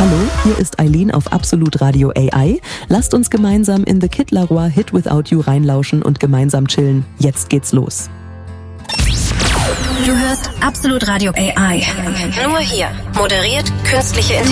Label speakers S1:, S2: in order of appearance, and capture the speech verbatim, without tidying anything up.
S1: Hallo, hier ist Eileen auf Absolut Radio A I. Lasst uns gemeinsam in The Kid Laroi Hit Without You reinlauschen und gemeinsam chillen. Jetzt geht's los.
S2: Du hörst Absolut Radio A I. Nur hier. Moderiert künstliche Intelligenz.